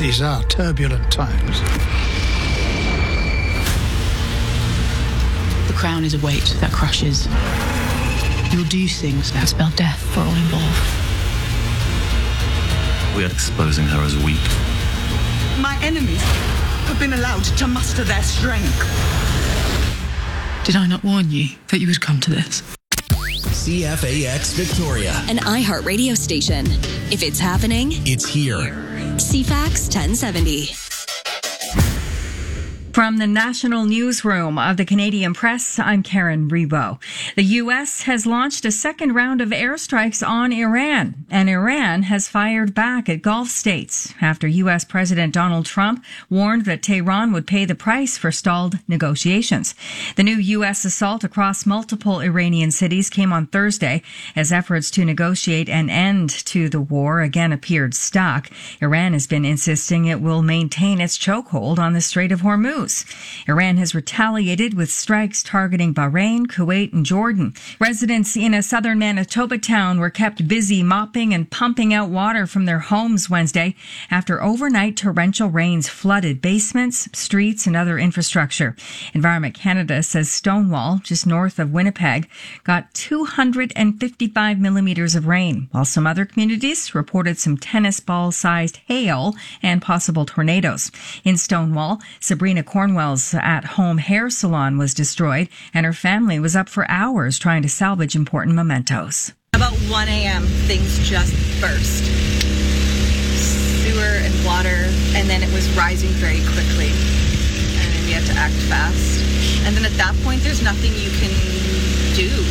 These are turbulent times. The crown is a weight that crushes. You'll do things that spell death for all involved. We are exposing her as weak. My enemies have been allowed to muster their strength. Did I not warn you that you would come to this? CFAX Victoria, an iHeartRadio station. If it's happening, it's here. CFAX 1070. From the National Newsroom of the Canadian Press, I'm Karen Rebo. The U.S. has launched a second round of airstrikes on Iran, and Iran has fired back at Gulf states after U.S. President Donald Trump warned that Tehran would pay the price for stalled negotiations. The new U.S. assault across multiple Iranian cities came on Thursday as efforts to negotiate an end to the war again appeared stuck. Iran has been insisting it will maintain its chokehold on the Strait of Hormuz. Iran has retaliated with strikes targeting Bahrain, Kuwait, and Jordan. Residents in a southern Manitoba town were kept busy mopping and pumping out water from their homes Wednesday after overnight torrential rains flooded basements, streets, and other infrastructure. Environment Canada says Stonewall, just north of Winnipeg, got 255 millimeters of rain, while some other communities reported some tennis ball-sized hail and possible tornadoes. In Stonewall, Sabrina Cornwell's at-home hair salon was destroyed, and her family was up for hours trying to salvage important mementos. About 1 a.m., things just burst. Sewer and water, and then it was rising very quickly. And then we had to act fast. And then at that point, there's nothing you can do.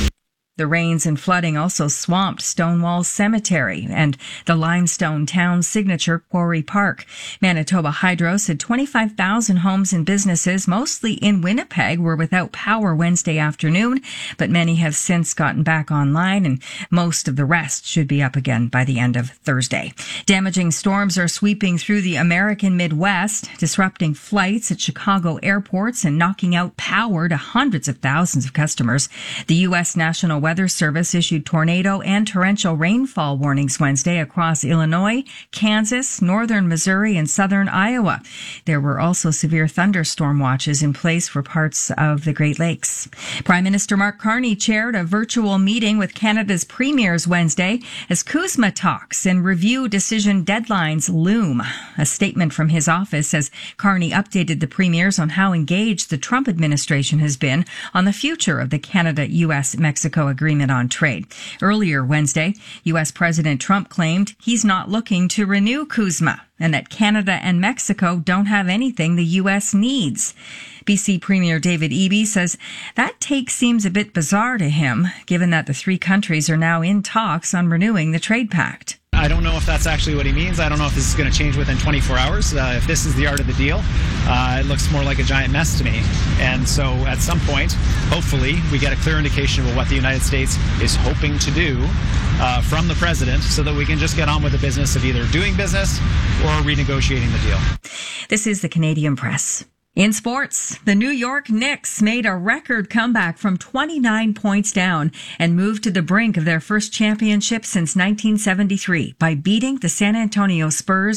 The rains and flooding also swamped Stonewall Cemetery and the limestone town's signature Quarry Park. Manitoba Hydro said 25,000 homes and businesses, mostly in Winnipeg, were without power Wednesday afternoon, but many have since gotten back online, and most of the rest should be up again by the end of Thursday. Damaging storms are sweeping through the American Midwest, disrupting flights at Chicago airports and knocking out power to hundreds of thousands of customers. The U.S. National Weather Service issued tornado and torrential rainfall warnings Wednesday across Illinois, Kansas, northern Missouri, and southern Iowa. There were also severe thunderstorm watches in place for parts of the Great Lakes. Prime Minister Mark Carney chaired a virtual meeting with Canada's premiers Wednesday as CUSMA talks and review decision deadlines loom. A statement from his office says Carney updated the premiers on how engaged the Trump administration has been on the future of the Canada-U.S.-Mexico agreement on trade. Earlier Wednesday, U.S. President Trump claimed he's not looking to renew CUSMA and that Canada and Mexico don't have anything the U.S. needs. BC Premier David Eby says that take seems a bit bizarre to him, given that the three countries are now in talks on renewing the trade pact. I don't know if that's actually what he means. I don't know if this is going to change within 24 hours. If this is the art of the deal, it looks more like a giant mess to me. And so at some point, hopefully, we get a clear indication of what the United States is hoping to do from the president so that we can just get on with the business of either doing business or renegotiating the deal. This is the Canadian Press. In sports, the New York Knicks made a record comeback from 29 points down and moved to the brink of their first championship since 1973 by beating the San Antonio Spurs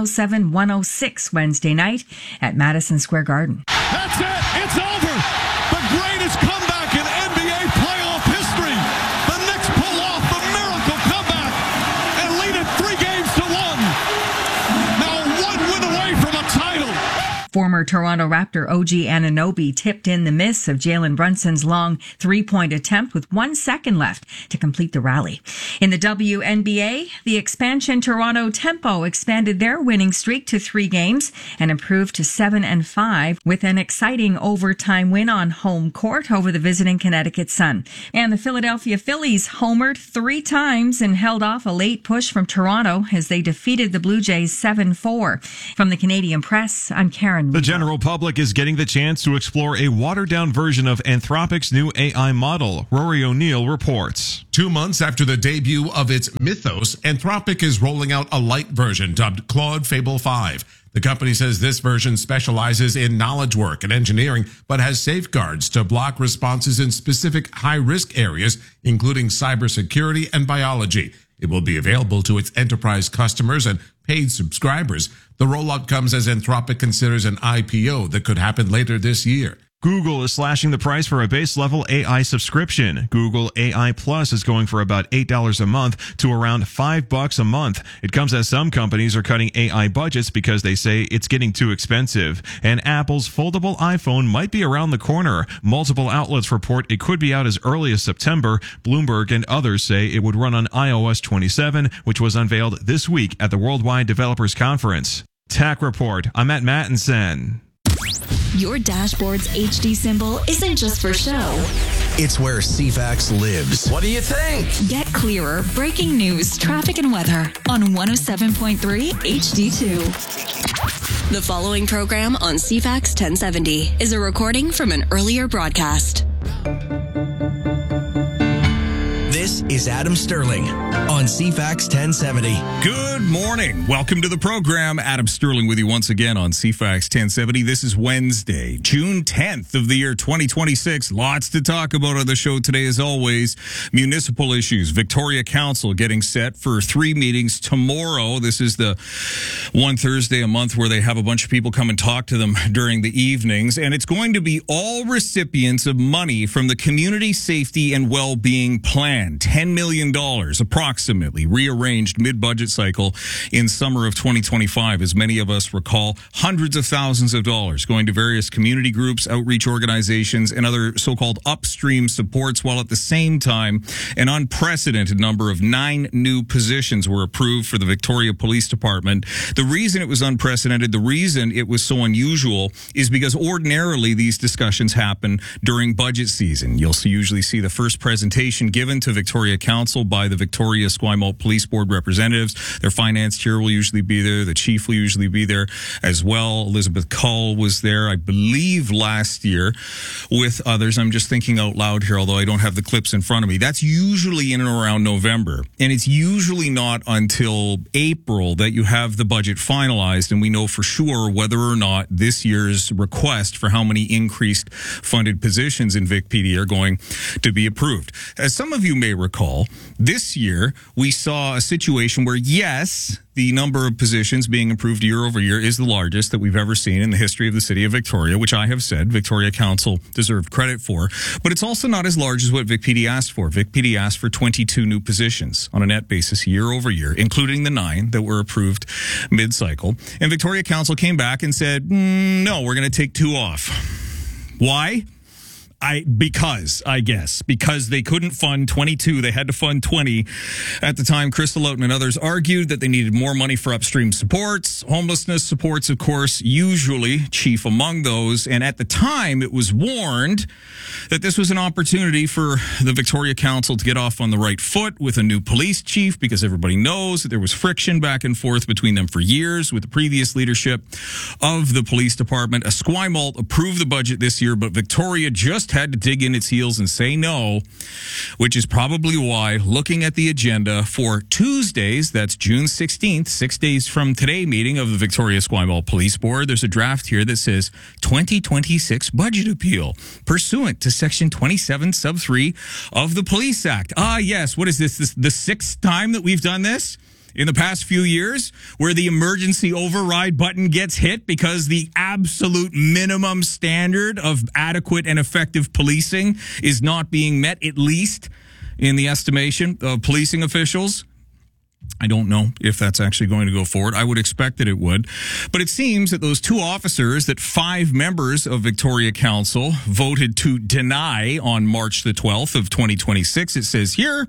107-106 Wednesday night at Madison Square Garden. That's it! It's over! The greatest comeback in NBA playoff history! The Knicks pull off the miracle comeback and lead it 3-1. Now 1 win away from a title! Former Toronto Raptor OG Anunoby tipped in the miss of Jalen Brunson's long three-point attempt with 1 second left to complete the rally. In the WNBA, the expansion Toronto Tempo expanded their winning streak to 3 games and improved to 7-5 with an exciting overtime win on home court over the visiting Connecticut Sun. And the Philadelphia Phillies homered 3 times and held off a late push from Toronto as they defeated the Blue Jays 7-4. From the Canadian Press, I'm Karen. The general public is getting the chance to explore a watered-down version of Anthropic's new AI model, Rory O'Neill reports. 2 months after the debut of its Mythos, Anthropic is rolling out a light version dubbed Claude Fable 5. The company says this version specializes in knowledge work and engineering, but has safeguards to block responses in specific high-risk areas, including cybersecurity and biology. It will be available to its enterprise customers and paid subscribers. The rollout comes as Anthropic considers an IPO that could happen later this year. Google is slashing the price for a base-level AI subscription. Google AI Plus is going for about $8 a month to around $5 a month. It comes as some companies are cutting AI budgets because they say it's getting too expensive. And Apple's foldable iPhone might be around the corner. Multiple outlets report it could be out as early as September. Bloomberg and others say it would run on iOS 27, which was unveiled this week at the Worldwide Developers Conference. Tech Report. I'm Matt Mattinson. Your dashboard's HD symbol isn't just for show. It's where CFAX lives. What do you think? Get clearer breaking news, traffic, and weather on 107.3 HD2. The following program on CFAX 1070 is a recording from an earlier broadcast. This is Adam Sterling on CFAX 1070. Good morning. Welcome to the program. Adam Sterling with you once again on CFAX 1070. This is Wednesday, June 10th of the year 2026. Lots to talk about on the show today, as always. Municipal issues. Victoria Council getting set for 3 meetings tomorrow. This is the one Thursday a month where they have a bunch of people come and talk to them during the evenings. And it's going to be all recipients of money from the Community Safety and Wellbeing Plan. $10 million approximately rearranged mid-budget cycle in summer of 2025. As many of us recall, hundreds of thousands of dollars going to various community groups, outreach organizations, and other so-called upstream supports, while at the same time, an unprecedented number of 9 new positions were approved for the Victoria Police Department. The reason it was unprecedented, the reason it was so unusual, is because ordinarily these discussions happen during budget season. You'll usually see the first presentation given to Victoria Council by the Victoria Esquimalt Police Board representatives. Their finance chair will usually be there. The chief will usually be there as well. Elizabeth Cull was there, I believe, last year with others. I'm just thinking out loud here, although I don't have the clips in front of me. That's usually in and around November. And it's usually not until April that you have the budget finalized and we know for sure whether or not this year's request for how many increased funded positions in VicPD are going to be approved. As some of you may recall, this year we saw a situation where, yes, the number of positions being approved year over year is the largest that we've ever seen in the history of the city of Victoria, which I have said Victoria Council deserved credit for. But it's also not as large as what VicPD asked for. VicPD asked for 22 new positions on a net basis year over year, including the 9 that were approved mid-cycle. And Victoria Council came back and said, no, we're going to take 2 off. Why? Because they couldn't fund 22. They had to fund 20. At the time, Crystal Oughton and others argued that they needed more money for upstream supports, homelessness supports, of course, usually chief among those. And at the time, it was warned that this was an opportunity for the Victoria Council to get off on the right foot with a new police chief, because everybody knows that there was friction back and forth between them for years with the previous leadership of the police department. Esquimalt approved the budget this year, but Victoria just had to dig in its heels and say no, which is probably why, looking at the agenda for Tuesdays, that's June 16th, 6 days from today, meeting of the Victoria Esquimalt Police Board, there's a draft here that says 2026 budget appeal pursuant to Section 27 sub 3 of the Police Act. Yes, what is this the 6th time that we've done this in the past few years, where the emergency override button gets hit because the absolute minimum standard of adequate and effective policing is not being met, at least in the estimation of policing officials. I don't know if that's actually going to go forward. I would expect that it would. But it seems that those 2 officers that 5 members of Victoria Council voted to deny on March the 12th of 2026, it says here,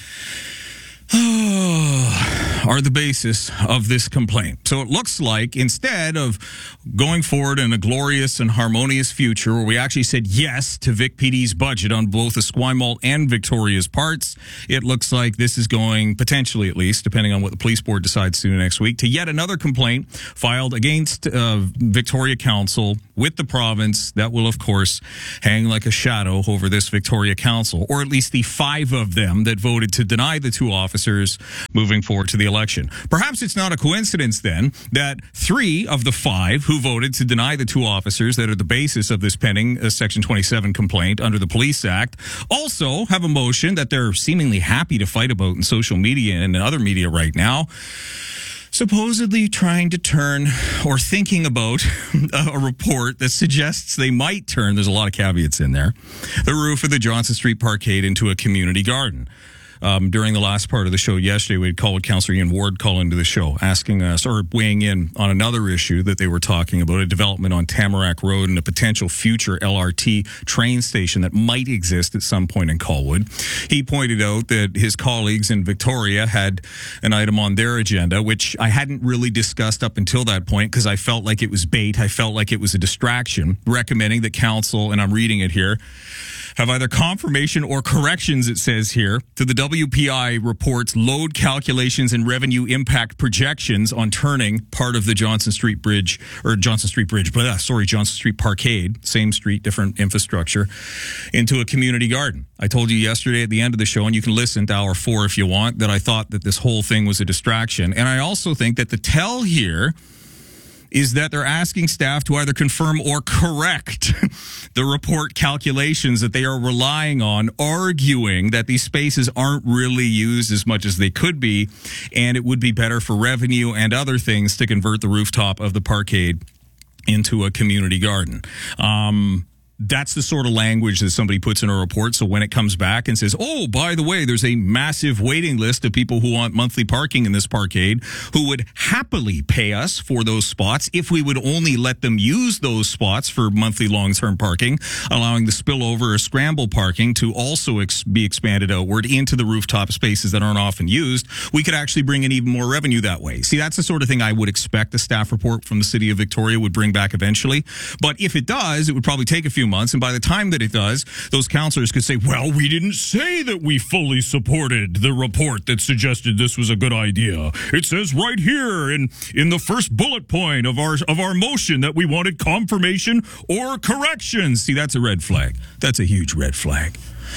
are the basis of this complaint. So it looks like instead of going forward in a glorious and harmonious future where we actually said yes to VicPD's budget on both Esquimalt and Victoria's parts, it looks like this is going, potentially at least, depending on what the police board decides to do next week, to yet another complaint filed against Victoria Council with the province that will, of course, hang like a shadow over this Victoria Council, or at least the 5 of them that voted to deny the 2 officers officers moving forward to the election. Perhaps it's not a coincidence then that 3 of the 5 who voted to deny the 2 officers that are the basis of this pending Section 27 complaint under the Police Act also have a motion that they're seemingly happy to fight about in social media and in other media right now, supposedly trying to turn or thinking about a report that suggests they might turn, there's a lot of caveats in there, the roof of the Johnson Street Parkade into a community garden. During the last part of the show yesterday, we had called Councillor Ian Ward call into the show, asking us, or weighing in on another issue that they were talking about, a development on Tamarack Road and a potential future LRT train station that might exist at some point in Colwood. He pointed out that his colleagues in Victoria had an item on their agenda, which I hadn't really discussed up until that point because I felt like it was bait. I felt like it was a distraction, recommending that council, and I'm reading it here, have either confirmation or corrections, it says here, to the WPI report's load calculations and revenue impact projections on turning part of the Johnson Street Parkade, same street, different infrastructure, into a community garden. I told you yesterday at the end of the show, and you can listen to hour 4 if you want, that I thought that this whole thing was a distraction. And I also think that the tell here is that they're asking staff to either confirm or correct the report calculations that they are relying on, arguing that these spaces aren't really used as much as they could be, and it would be better for revenue and other things to convert the rooftop of the parkade into a community garden. That's the sort of language that somebody puts in a report. So when it comes back and says, oh, by the way, there's a massive waiting list of people who want monthly parking in this parkade who would happily pay us for those spots if we would only let them use those spots for monthly long-term parking, allowing the spillover or scramble parking to also be expanded outward into the rooftop spaces that aren't often used, we could actually bring in even more revenue that way. See, that's the sort of thing I would expect a staff report from the City of Victoria would bring back eventually. But if it does, it would probably take a few months, and by the time that it does, those councillors could say, well, we didn't say that we fully supported the report that suggested this was a good idea. It says right here in the first bullet point of our motion that we wanted confirmation or corrections. See, that's a red flag. That's a huge red flag.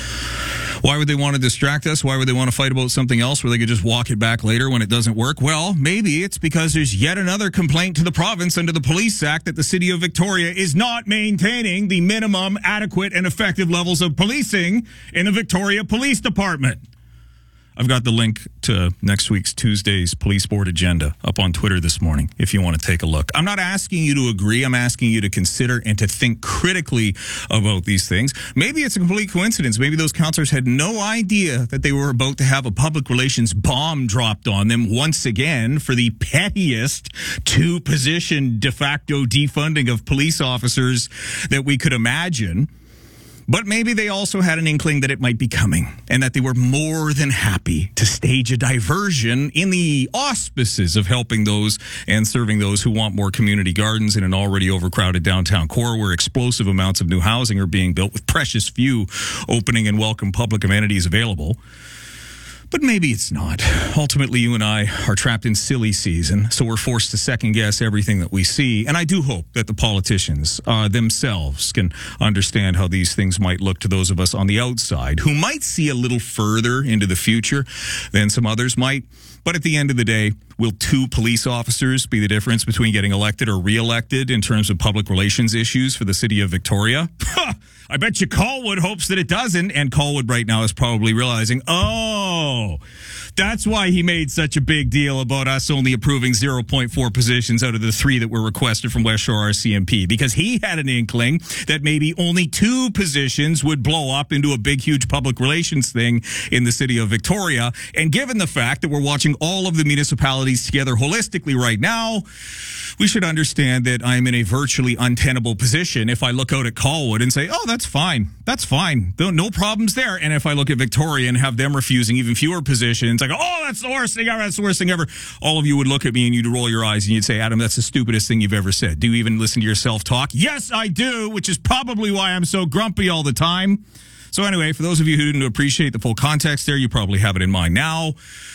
Why would they want to distract us? Why would they want to fight about something else where they could just walk it back later when it doesn't work? Well, maybe it's because there's yet another complaint to the province under the Police Act that the City of Victoria is not maintaining the minimum adequate and effective levels of policing in the Victoria Police Department. I've got the link to next week's Tuesday's Police Board agenda up on Twitter this morning if you want to take a look. I'm not asking you to agree. I'm asking you to consider and to think critically about these things. Maybe it's a complete coincidence. Maybe those councillors had no idea that they were about to have a public relations bomb dropped on them once again for the pettiest 2-position de facto defunding of police officers that we could imagine. But maybe they also had an inkling that it might be coming and that they were more than happy to stage a diversion in the auspices of helping those and serving those who want more community gardens in an already overcrowded downtown core where explosive amounts of new housing are being built with precious few opening and welcome public amenities available. But maybe it's not. Ultimately, you and I are trapped in silly season, so we're forced to second-guess everything that we see. And I do hope that the politicians themselves can understand how these things might look to those of us on the outside, who might see a little further into the future than some others might. But at the end of the day, will 2 police officers be the difference between getting elected or re-elected in terms of public relations issues for the City of Victoria? I bet you Colwood hopes that it doesn't, and Colwood right now is probably realizing, oh, that's why he made such a big deal about us only approving 0.4 positions out of the 3 that were requested from West Shore RCMP, because he had an inkling that maybe only 2 positions would blow up into a big, huge public relations thing in the City of Victoria. And given the fact that we're watching all of the municipalities together holistically right now, we should understand that I'm in a virtually untenable position if I look out at Colwood and say, oh, that's fine. That's fine. No problems there. And if I look at Victoria and have them refusing even fewer positions, I go, oh, that's the worst thing ever. That's the worst thing ever. All of you would look at me and you'd roll your eyes and you'd say, Adam, that's the stupidest thing you've ever said. Do you even listen to your self-talk? Yes, I do, which is probably why I'm so grumpy all the time. So anyway, for those of you who didn't appreciate the full context there, you probably have it in mind now.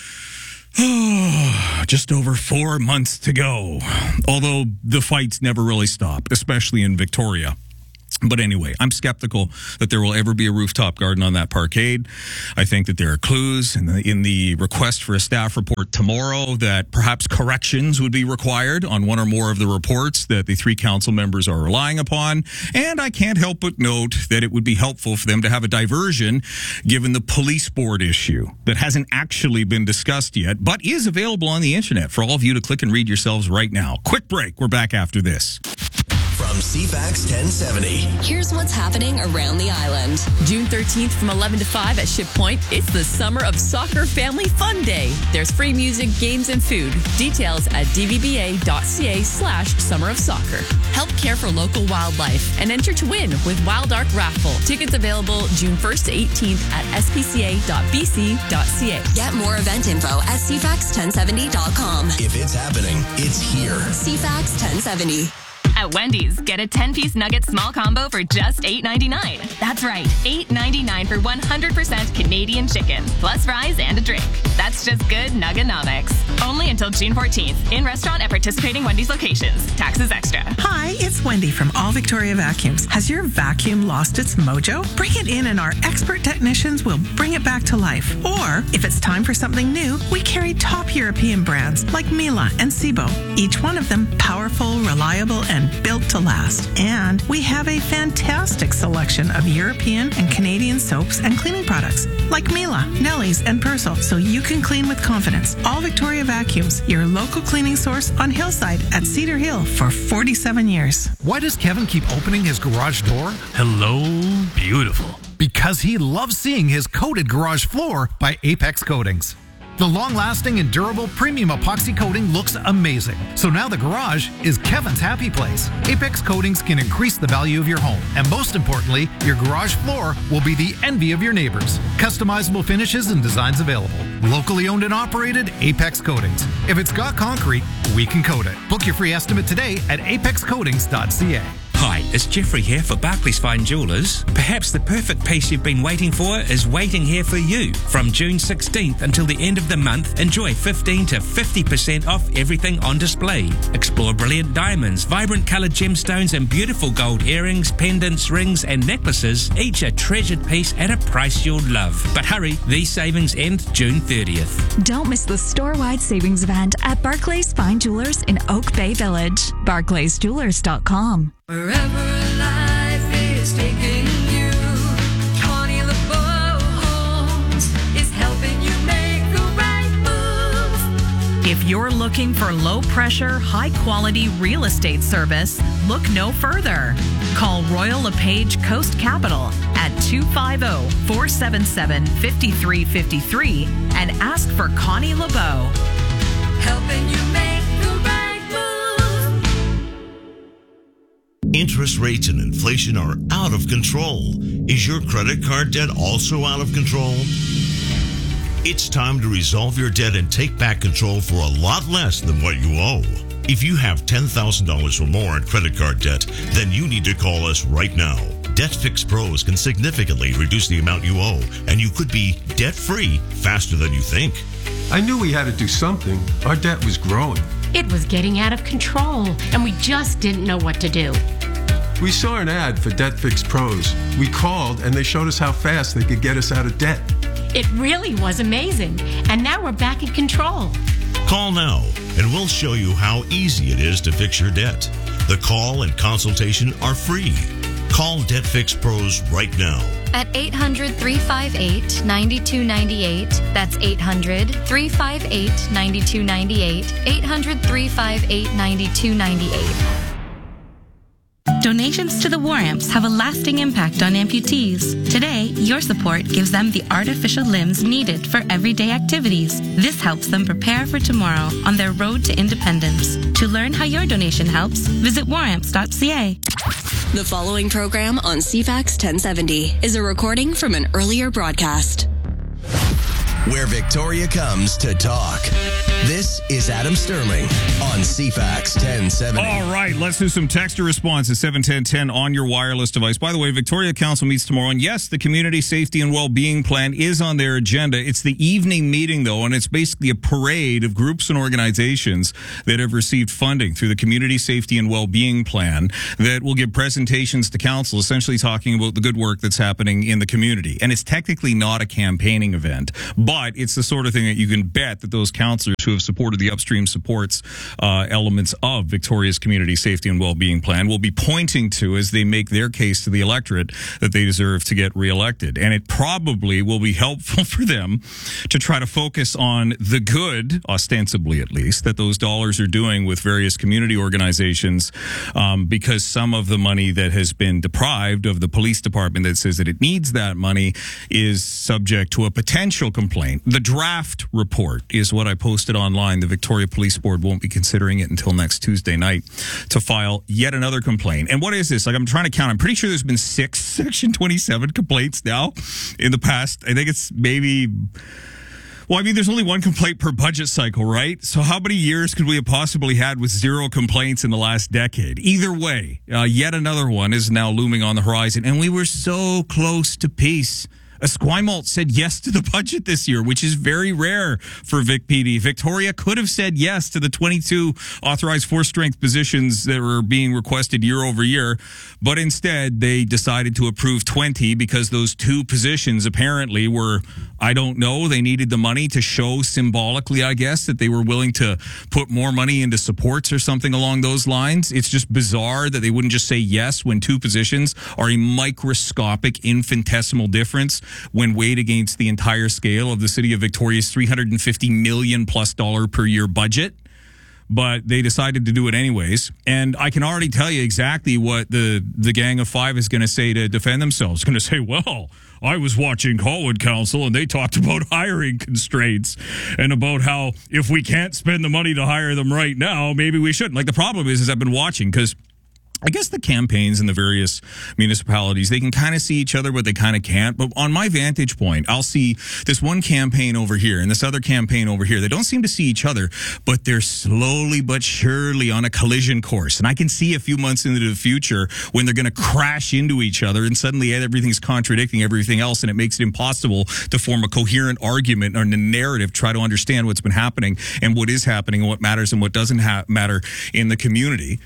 Just over 4 months to go. Although the fights never really stop, especially in Victoria. But anyway, I'm skeptical that there will ever be a rooftop garden on that parkade. I think that there are clues in the request for a staff report tomorrow that perhaps corrections would be required on one or more of the reports that the 3 council members are relying upon. And I can't help but note that it would be helpful for them to have a diversion given the police board issue that hasn't actually been discussed yet, but is available on the internet for all of you to click and read yourselves right now. Quick break. We're back after this. From CFAX 1070. Here's what's happening around the island. June 13th from 11 to 5 at Ship Point. It's the Summer of Soccer Family Fun Day. There's free music, games, and food. Details at dvba.ca/Summer of Soccer. Help care for local wildlife and enter to win with Wild Ark Raffle. Tickets available June 1st to 18th at spca.bc.ca. Get more event info at cfax1070.com. If it's happening, it's here. CFAX 1070. At Wendy's, get a 10-piece nugget small combo for just $8.99. That's right, $8.99 for 100% Canadian chicken, plus fries and a drink. That's just good Nuggenomics. Only until June 14th. In restaurant at participating Wendy's locations. Taxes extra. Hi, it's Wendy from All Victoria Vacuums. Has your vacuum lost its mojo? Bring it in and our expert technicians will bring it back to life. Or, if it's time for something new, we carry top European brands like Miele and Sebo. Each one of them powerful, reliable, and built to last. And we have a fantastic selection of European and Canadian soaps and cleaning products like Miele, Nelly's, and Persil, so you can clean with confidence. All Victoria Vacuums, your local cleaning source on Hillside at Cedar Hill for 47 years. Why does Kevin keep opening his garage door? Hello, beautiful. Because he loves seeing his coated garage floor by Apex Coatings. The long-lasting and durable premium epoxy coating looks amazing. So now the garage is Kevin's happy place. Apex Coatings can increase the value of your home. And most importantly, your garage floor will be the envy of your neighbors. Customizable finishes and designs available. Locally owned and operated, Apex Coatings. If it's got concrete, we can coat it. Book your free estimate today at apexcoatings.ca. Hi, it's Jeffrey here for Barclays Fine Jewellers. Perhaps the perfect piece you've been waiting for is waiting here for you. From June 16th until the end of the month, enjoy 15 to 50% off everything on display. Explore brilliant diamonds, vibrant coloured gemstones and beautiful gold earrings, pendants, rings and necklaces, each a treasured piece at a price you'll love. But hurry, these savings end June 30th. Don't miss the store-wide savings event at Barclays Fine Jewellers in Oak Bay Village. BarclaysJewellers.com. Wherever life is taking you, Connie LeBeau Homes is helping you make the right move. If you're looking for low-pressure, high-quality real estate service, look no further. Call Royal LePage Coast Capital at 250-477-5353 and ask for Connie LeBeau. Helping you make the right move. Interest rates and inflation are out of control. Is your credit card debt also out of control? It's time to resolve your debt and take back control for a lot less than what you owe. If you have $10,000 or more in credit card debt, then you need to call us right now. Debt Fix Pros can significantly reduce the amount you owe, and you could be debt-free faster than you think. I knew we had to do something. Our debt was growing. It was getting out of control, and we just didn't know what to do. We saw an ad for Debt Fix Pros. We called, and they showed us how fast they could get us out of debt. It really was amazing, and now we're back in control. Call now, and we'll show you how easy it is to fix your debt. The call and consultation are free. Call Debt Fix Pros right now. At 800-358-9298. That's 800-358-9298. 800-358-9298. Donations to the War Amps have a lasting impact on amputees. Today, your support gives them the artificial limbs needed for everyday activities. This helps them prepare for tomorrow on their road to independence. To learn how your donation helps, visit waramps.ca. The following program on CFAX 1070 is a recording from an earlier broadcast. Where Victoria comes to talk. This is Adam Sterling on CFAX 1070. All right, let's do some text response at 71010 on your wireless device. By the way, Victoria Council meets tomorrow, and yes, the Community Safety and Wellbeing Plan is on their agenda. It's the evening meeting, though, and it's basically a parade of groups and organizations that have received funding through the Community Safety and Wellbeing Plan that will give presentations to Council, essentially talking about the good work that's happening in the community. And it's technically not a campaigning event, but it's the sort of thing that you can bet that those councillors who have supported the upstream supports elements of Victoria's Community Safety and Wellbeing Plan will be pointing to as they make their case to the electorate that they deserve to get reelected. And it probably will be helpful for them to try to focus on the good, ostensibly at least, that those dollars are doing with various community organizations, because some of the money that has been deprived of the police department that says that it needs that money is subject to a potential complaint. The draft report is what I posted online. The Victoria Police Board won't be considering it until next Tuesday night to file yet another complaint. And what is this? Like, I'm trying to count. I'm pretty sure there's been 6 Section 27 complaints now in the past. I think it's maybe... Well, I mean, there's only one complaint per budget cycle, right? So how many years could we have possibly had with 0 complaints in the last decade? Either way, yet another one is now looming on the horizon. And we were so close to peace. Esquimalt said yes to the budget this year, which is very rare for Vic PD. Victoria could have said yes to the 22 authorized force-strength positions that were being requested year over year, but instead they decided to approve 20 because those 2 positions apparently were, I don't know, they needed the money to show symbolically, I guess, that they were willing to put more money into supports or something along those lines. It's just bizarre that they wouldn't just say yes when 2 positions are a microscopic, infinitesimal difference when weighed against the entire scale of the city of Victoria's $350 million+ per year budget. But they decided to do it anyways. And I can already tell you exactly what the Gang of 5 is going to say to defend themselves. It's going to say, well, I was watching Colwood Council and they talked about hiring constraints and about how if we can't spend the money to hire them right now, maybe we shouldn't. Like, the problem is I've been watching because I guess the campaigns in the various municipalities, they can kind of see each other, but they kind of can't. But on my vantage point, I'll see this one campaign over here and this other campaign over here. They don't seem to see each other, but they're slowly but surely on a collision course. And I can see a few months into the future when they're going to crash into each other and suddenly everything's contradicting everything else, and it makes it impossible to form a coherent argument or a narrative, try to understand what's been happening and what is happening and what matters and what doesn't matter in the community.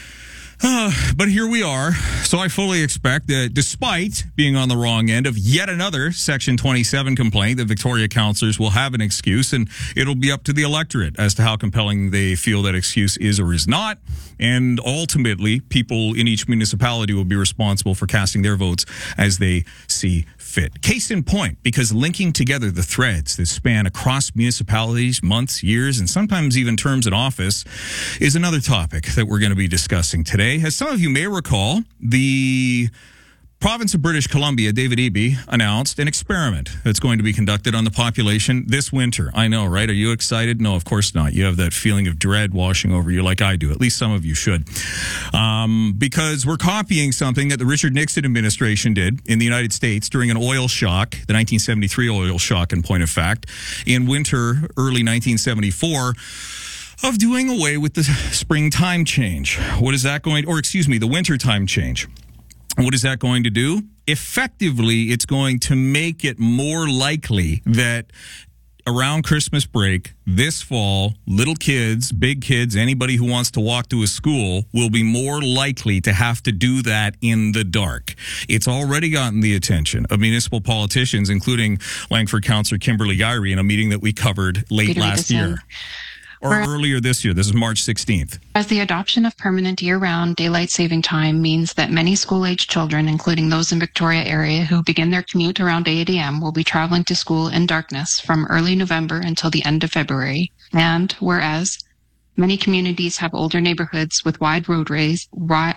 But here we are. So I fully expect that despite being on the wrong end of yet another Section 27 complaint, that Victoria councillors will have an excuse, and it'll be up to the electorate as to how compelling they feel that excuse is or is not. And ultimately, people in each municipality will be responsible for casting their votes as they see fit. Case in point, because linking together the threads that span across municipalities, months, years, and sometimes even terms in office is another topic that we're going to be discussing today. As some of you may recall, the province of British Columbia, David Eby, announced an experiment that's going to be conducted on the population this winter. I know, right? Are you excited? No, of course not. You have that feeling of dread washing over you like I do. At least some of you should. Because we're copying something that the Richard Nixon administration did in the United States during an oil shock, the 1973 oil shock, in point of fact, in winter, early 1974, of doing away with the spring time change. What is that going, or excuse me, the winter time change? What is that going to do? Effectively, it's going to make it more likely that around Christmas break this fall, little kids, big kids, anybody who wants to walk to a school will be more likely to have to do that in the dark. It's already gotten the attention of municipal politicians, including Langford Councillor Kimberly Gyree, in a meeting that we covered late last year. Or earlier this year. This is March 16th. As the adoption of permanent year-round daylight saving time means that many school-age children, including those in Victoria area who begin their commute around 8 a.m., will be traveling to school in darkness from early November until the end of February. And whereas many communities have older neighborhoods with wide roadways,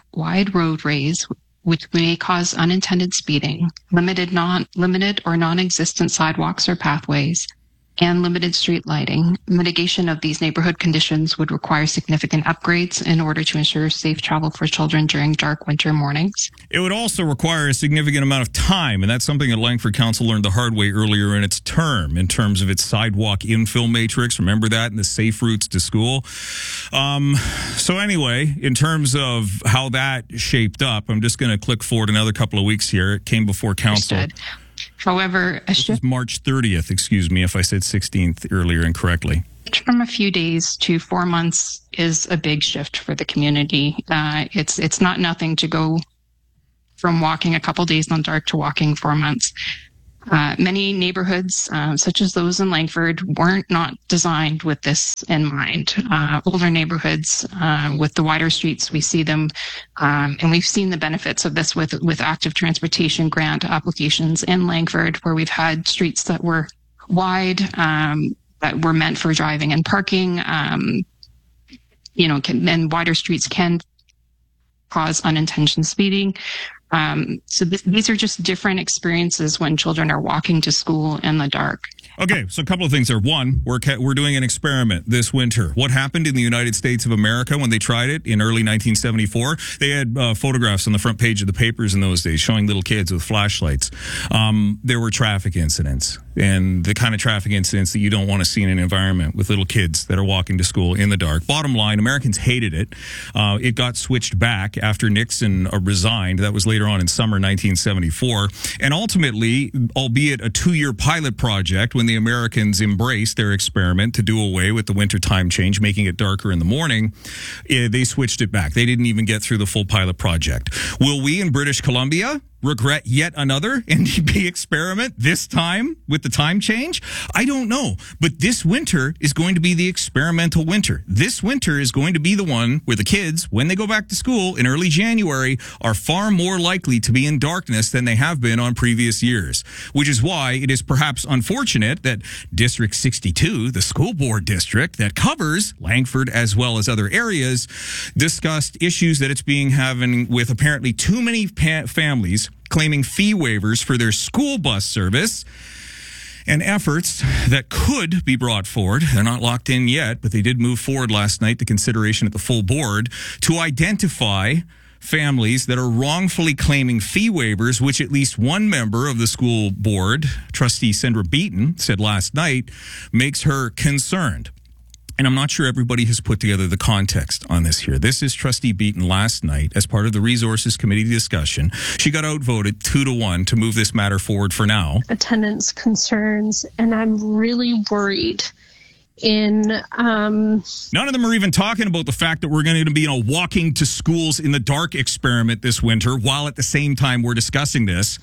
which may cause unintended speeding, limited or non-existent sidewalks or pathways, and limited street lighting. Mitigation of these neighborhood conditions would require significant upgrades in order to ensure safe travel for children during dark winter mornings. It would also require a significant amount of time, and that's something that Langford Council learned the hard way earlier in its term in terms of its sidewalk infill matrix. Remember that, and the safe routes to school. So anyway, in terms of how that shaped up, I'm just going to click forward another couple of weeks here. It came before council. Understood. However, a This is March 30th, excuse me if I said 16th earlier incorrectly. shift from a few days to 4 months is a big shift for the community. It's not nothing to go from walking a couple days on dark to walking 4 months. Many neighborhoods, such as those in Langford, weren't not designed with this in mind. Older neighborhoods with the wider streets, we see them, and we've seen the benefits of this with active transportation grant applications in Langford, where we've had streets that were wide, that were meant for driving and parking. And wider streets can cause unintentional speeding. So these are just different experiences when children are walking to school in the dark. Okay, so a couple of things there. One, we're doing an experiment this winter. What happened in the United States of America when they tried it in early 1974? They had photographs on the front page of the papers in those days showing little kids with flashlights. There were traffic incidents, and the kind of traffic incidents that you don't want to see in an environment with little kids that are walking to school in the dark. Bottom line, Americans hated it. It got switched back after Nixon resigned. That was later on in summer 1974. And ultimately, albeit a 2-year pilot project, when the Americans embraced their experiment to do away with the winter time change, making it darker in the morning, they switched it back. They didn't even get through the full pilot project. Will we in British Columbia regret yet another NDP experiment, this time with the time change? I don't know. But this winter is going to be the experimental winter. This winter is going to be the one where the kids, when they go back to school in early January, are far more likely to be in darkness than they have been on previous years, which is why it is perhaps unfortunate that District 62, the school board district that covers Langford as well as other areas, discussed issues that it's having with apparently too many families claiming fee waivers for their school bus service, and efforts that could be brought forward. They're not locked in yet, but they did move forward last night to consideration at the full board to identify families that are wrongfully claiming fee waivers, which at least one member of the school board, Trustee Sandra Beaton, said last night makes her concerned. And I'm not sure everybody has put together the context on this here. This is Trustee Beaton last night as part of the Resources Committee discussion. She got outvoted 2-1 to move this matter forward for now. Attendance concerns, and I'm really worried none of them are even talking about the fact that we're going to be walking to schools in the dark experiment this winter, while at the same time we're discussing this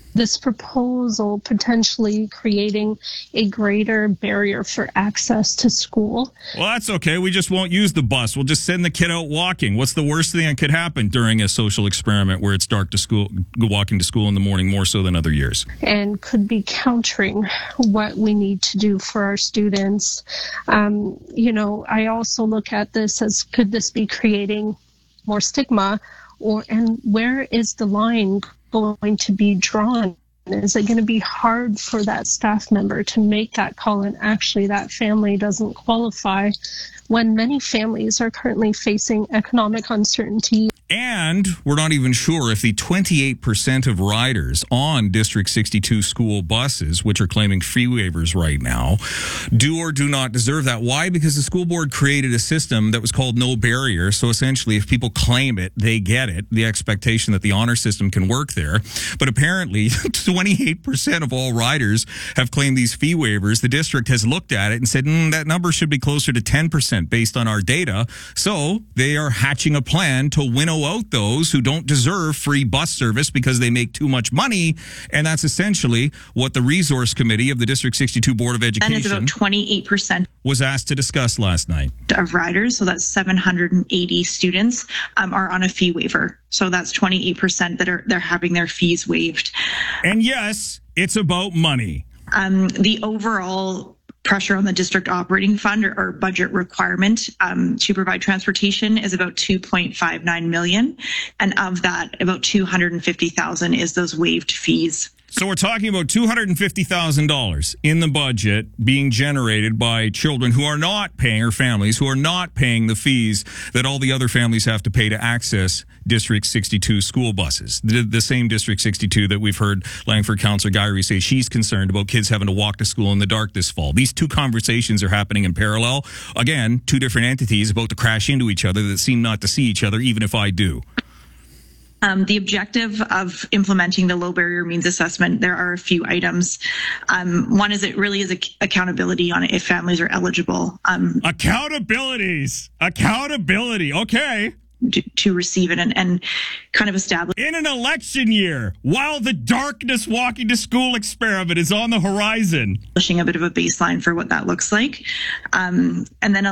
proposal potentially creating a greater barrier for access to school. Well, that's okay. We just won't use the bus. We'll just send the kid out walking. What's the worst thing that could happen during a social experiment where it's dark to school, walking to school in the morning more so than other years? And could be countering what we need to do for our students. I also look at this as, could this be creating more stigma, and where is the line going to be drawn? Is it going to be hard for that staff member to make that call, and actually that family doesn't qualify, when many families are currently facing economic uncertainty? And we're not even sure if the 28% of riders on District 62 school buses, which are claiming fee waivers right now, do or do not deserve that. Why? Because the school board created a system that was called no barrier. So essentially, if people claim it, they get it. The expectation that the honor system can work there. But apparently, 28% of all riders have claimed these fee waivers. The district has looked at it and said, that number should be closer to 10% based on our data. So they are hatching a plan to winnow out those who don't deserve free bus service because they make too much money. And that's essentially what the Resource Committee of the District 62 Board of Education, and it's about 28%, was asked to discuss last night. Of riders, so that's 780 students, are on a fee waiver. So that's 28% that they're having their fees waived. And yes, it's about money. The overall pressure on the district operating fund or budget requirement to provide transportation is about $2.59 million, and of that, about $250,000 is those waived fees. So we're talking about $250,000 in the budget being generated by children who are not paying, or families who are not paying the fees that all the other families have to pay to access District 62 school buses. The same District 62 that we've heard Langford Councillor Guyrie say she's concerned about kids having to walk to school in the dark this fall. These two conversations are happening in parallel. Again, two different entities about to crash into each other that seem not to see each other, even if I do. The objective of implementing the low barrier means assessment, there are a few items. One is it really is accountability on if families are eligible. Accountability. Okay. To receive it and kind of establish. In an election year, while the darkness walking to school experiment is on the horizon. Establishing a bit of a baseline for what that looks like. And then